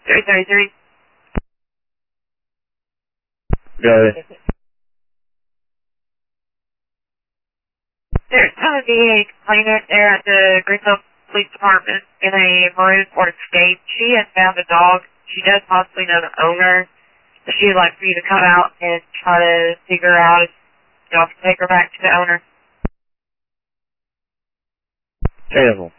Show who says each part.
Speaker 1: 333.
Speaker 2: Go ahead.
Speaker 1: There's going to be a complainant there at the Greenville Police Department in a maroon Ford Escape. She has found a dog. She does possibly know the owner. So she would like for you to come out and try to figure out if y'all can take her back to the owner.
Speaker 2: Terrible.